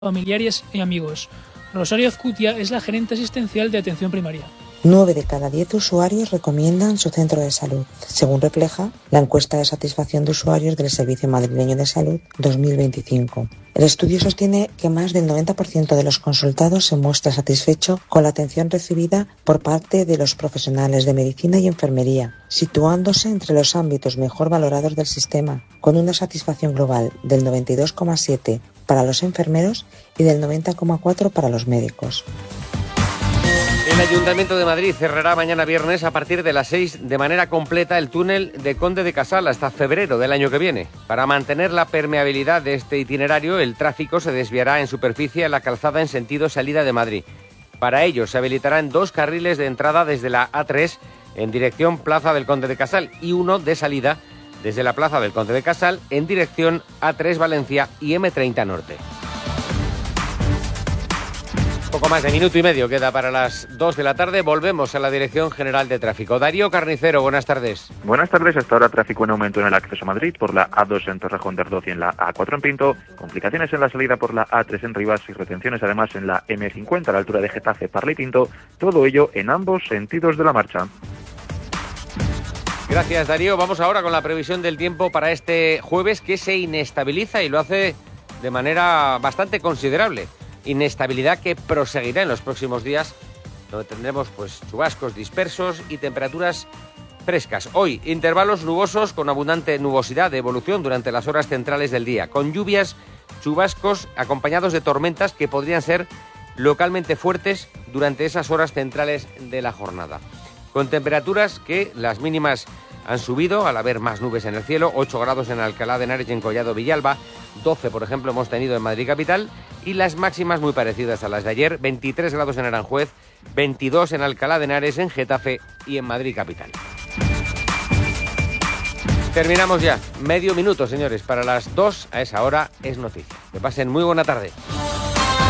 familiares y amigos. Rosario Azcutia es la gerente asistencial de atención primaria. 9 de cada 10 usuarios recomiendan su centro de salud, según refleja la encuesta de satisfacción de usuarios del Servicio Madrileño de Salud 2025. El estudio sostiene que más del 90% de los consultados se muestra satisfecho con la atención recibida por parte de los profesionales de medicina y enfermería, situándose entre los ámbitos mejor valorados del sistema, con una satisfacción global del 92,7% para los enfermeros y del 90,4% para los médicos. El Ayuntamiento de Madrid cerrará mañana viernes a partir de las 6 de manera completa el túnel de Conde de Casal hasta febrero del año que viene. Para mantener la permeabilidad de este itinerario, el tráfico se desviará en superficie a la calzada en sentido salida de Madrid. Para ello se habilitarán 2 carriles de entrada desde la A3 en dirección Plaza del Conde de Casal y uno de salida desde la Plaza del Conde de Casal en dirección A3 Valencia y M30 Norte. Poco más de minuto y medio queda para las 2 de la tarde. Volvemos a la Dirección General de Tráfico. Darío Carnicero, buenas tardes. Buenas tardes. Hasta ahora tráfico en aumento en el acceso a Madrid por la A2 en Torrejón de Ardoz y en la A4 en Pinto. Complicaciones en la salida por la A3 en Rivas y retenciones además en la M50 a la altura de Getafe, Parla y Pinto. Todo ello en ambos sentidos de la marcha. Gracias, Darío. Vamos ahora con la previsión del tiempo para este jueves, que se inestabiliza y lo hace de manera bastante considerable. Inestabilidad que proseguirá en los próximos días, donde tendremos chubascos dispersos y temperaturas frescas. Hoy, intervalos nubosos con abundante nubosidad de evolución durante las horas centrales del día, con lluvias, chubascos acompañados de tormentas que podrían ser localmente fuertes durante esas horas centrales de la jornada. Con temperaturas que las mínimas han subido al haber más nubes en el cielo, 8 grados en Alcalá de Henares y en Collado Villalba, 12 por ejemplo hemos tenido en Madrid capital, y las máximas muy parecidas a las de ayer, 23 grados en Aranjuez, 22 en Alcalá de Henares, en Getafe y en Madrid capital. Terminamos ya, medio minuto señores, para las 2 a esa hora es noticia. Que pasen muy buena tarde.